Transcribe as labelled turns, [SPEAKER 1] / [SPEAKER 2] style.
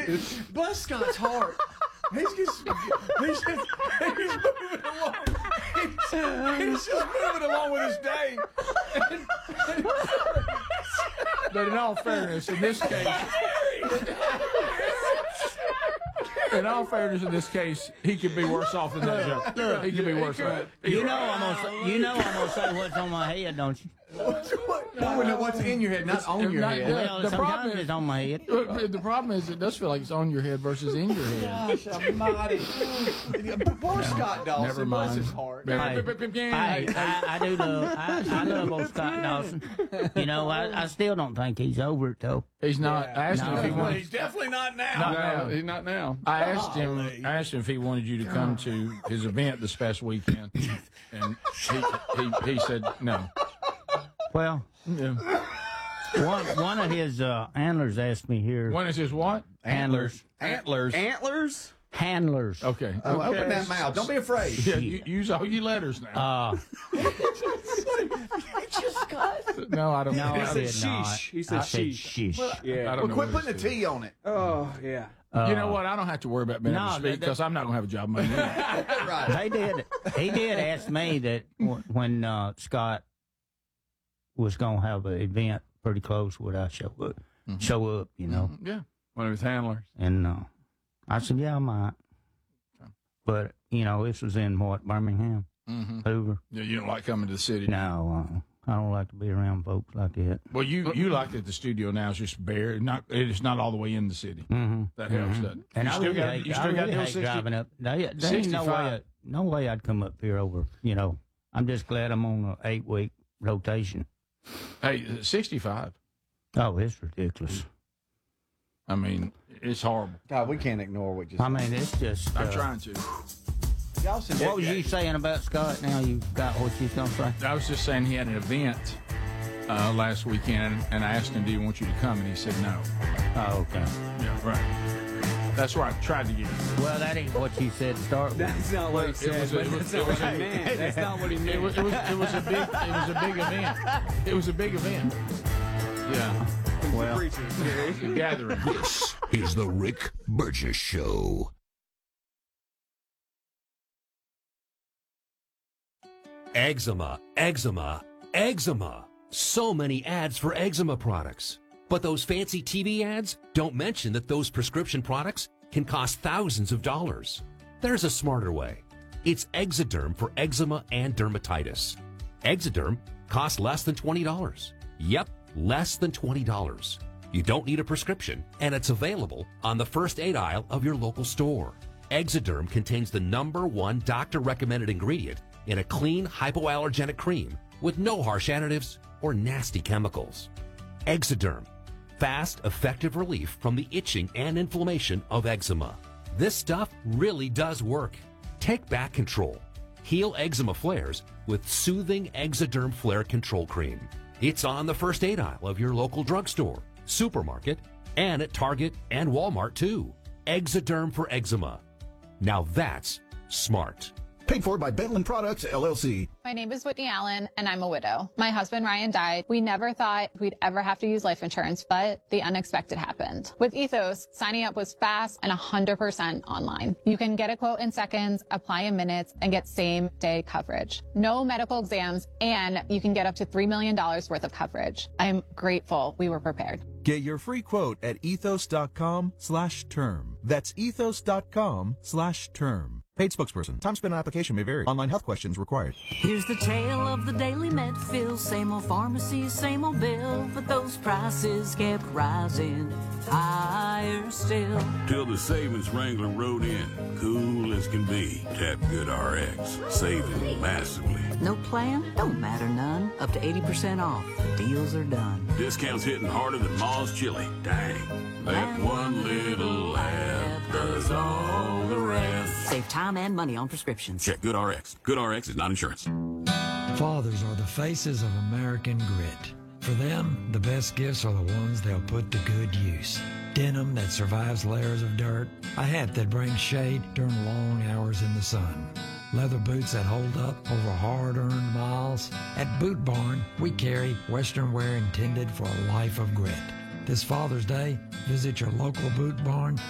[SPEAKER 1] Bless Scott's heart. He's moving along. He's just moving along with his day.
[SPEAKER 2] But in all fairness, in this case, he could be worse off than that joke. He could be worse off.
[SPEAKER 3] You know I'm gonna say what's on my head, don't you?
[SPEAKER 1] What's in your head, not on your head.
[SPEAKER 3] Well, sometimes it's on my head.
[SPEAKER 2] The problem is it does feel like it's on your head versus in your head.
[SPEAKER 1] Gosh almighty. Poor Scott Dawson.
[SPEAKER 2] Never
[SPEAKER 1] Bless
[SPEAKER 2] mind.
[SPEAKER 1] his heart.
[SPEAKER 3] I do love. I love old Scott Dawson. You know, I still don't think he's over it though.
[SPEAKER 2] He's not. I asked him if he wanted.
[SPEAKER 1] He's definitely not now.
[SPEAKER 2] He's not now. I asked him if he wanted you to come to his event this past weekend, and he said no.
[SPEAKER 3] Well,
[SPEAKER 2] Yeah.
[SPEAKER 3] one of his handlers asked me here.
[SPEAKER 2] One is his what?
[SPEAKER 3] Handlers.
[SPEAKER 1] Antlers?
[SPEAKER 3] Handlers.
[SPEAKER 2] Okay.
[SPEAKER 1] Open that mouth. Don't be afraid.
[SPEAKER 2] Yeah, use all your letters now. No, I don't.
[SPEAKER 3] No,
[SPEAKER 2] I
[SPEAKER 3] I
[SPEAKER 2] don't-
[SPEAKER 3] did
[SPEAKER 4] sheesh.
[SPEAKER 3] not.
[SPEAKER 4] He said
[SPEAKER 3] I said
[SPEAKER 4] sheesh.
[SPEAKER 3] sheesh.
[SPEAKER 4] Yeah.
[SPEAKER 2] I don't know
[SPEAKER 1] Quit
[SPEAKER 2] what
[SPEAKER 1] putting
[SPEAKER 2] it
[SPEAKER 1] the
[SPEAKER 2] is.
[SPEAKER 1] T on it.
[SPEAKER 4] Oh, yeah.
[SPEAKER 2] You know what? I don't have to worry about being able to
[SPEAKER 3] No,
[SPEAKER 2] speak because I'm not going to have a job Monday.
[SPEAKER 1] Right.
[SPEAKER 3] He did ask me that when Scott was gonna have an event pretty close, would I show up? Show up, you know?
[SPEAKER 2] Yeah. One of his handlers.
[SPEAKER 3] And I said, yeah, I might. But you know, this was in Birmingham, Hoover.
[SPEAKER 2] Yeah, you don't like coming to the city.
[SPEAKER 3] No, I don't like to be around folks like that.
[SPEAKER 2] Well, you like that the studio now is just bare. It's not all the way in the city.
[SPEAKER 3] Mm-hmm.
[SPEAKER 2] That helps, doesn't it?
[SPEAKER 3] And
[SPEAKER 2] you
[SPEAKER 3] I
[SPEAKER 2] still
[SPEAKER 3] really
[SPEAKER 2] got
[SPEAKER 3] hate,
[SPEAKER 2] you
[SPEAKER 3] I
[SPEAKER 2] still got
[SPEAKER 3] really
[SPEAKER 2] to do
[SPEAKER 3] hate
[SPEAKER 2] 60.
[SPEAKER 3] driving up. There ain't
[SPEAKER 2] 65.
[SPEAKER 3] no way I'd come up here over. You know, I'm just glad I'm on an 8-week rotation.
[SPEAKER 2] Hey, 65.
[SPEAKER 3] Oh, it's ridiculous.
[SPEAKER 2] I mean, it's horrible.
[SPEAKER 1] God, we can't ignore what you said.
[SPEAKER 3] I mean, it's just.
[SPEAKER 2] I'm trying to.
[SPEAKER 1] Y'all said
[SPEAKER 3] What was you saying about Scott? Now you got what you was gonna say.
[SPEAKER 2] I was just saying he had an event last weekend, and I asked him, "Do you want you to come?" And he said no.
[SPEAKER 3] Oh, okay.
[SPEAKER 2] Yeah, right. That's where I tried to get him.
[SPEAKER 3] Well, that ain't what you said to start with.
[SPEAKER 4] That's not what he said. That's not what he meant. That's not what he meant.
[SPEAKER 2] It was a big event. It was a big event. Yeah.
[SPEAKER 3] Well,
[SPEAKER 2] A gathering.
[SPEAKER 5] This is the Rick Burgess Show.
[SPEAKER 6] Eczema, eczema, eczema. So many ads for eczema products. But those fancy TV ads don't mention that those prescription products can cost thousands of dollars. There's a smarter way. It's Exoderm for eczema and dermatitis. Exoderm costs less than $20. Yep, less than $20. You don't need a prescription, and it's available on the first aid aisle of your local store. Exoderm contains the #1 doctor-recommended ingredient in a clean, hypoallergenic cream with no harsh additives or nasty chemicals. Exoderm. Fast, effective relief from the itching and inflammation of eczema. This stuff really does work. Take back control. Heal eczema flares with soothing Exoderm Flare Control Cream. It's on the first aid aisle of your local drugstore, supermarket, and at Target and Walmart too. Exoderm for eczema. Now that's smart.
[SPEAKER 5] Paid for by Bentland Products, LLC.
[SPEAKER 7] My name is Whitney Allen, and I'm a widow. My husband, Ryan, died. We never thought we'd ever have to use life insurance, but the unexpected happened. With Ethos, signing up was fast and 100% online. You can get a quote in seconds, apply in minutes, and get same-day coverage. No medical exams, and you can get up to $3 million worth of coverage. I'm grateful we were prepared.
[SPEAKER 8] Get your free quote at ethos.com/term. That's ethos.com/term. Paid spokesperson. Time spent on application may vary. Online health questions required.
[SPEAKER 9] Here's the tale of the daily med fill. Same old pharmacy, same old bill. But those prices kept rising higher still.
[SPEAKER 10] Till the savings wrangler rode in. Cool as can be. Tap GoodRx. Saving massively.
[SPEAKER 9] No plan? Don't matter none. Up to 80% off. Deals are done.
[SPEAKER 10] Discounts hitting harder than Ma's chili. Dang. That one little ad does all the rest.
[SPEAKER 9] Save time and money on prescriptions.
[SPEAKER 10] Check GoodRx. GoodRx is not insurance.
[SPEAKER 11] Fathers are the faces of American grit. For them, the best gifts are the ones they'll put to good use. Denim that survives layers of dirt, a hat that brings shade during long hours in the sun, leather boots that hold up over hard-earned miles. At Boot Barn, we carry Western wear intended for a life of grit. This Father's Day, visit your local Boot Barn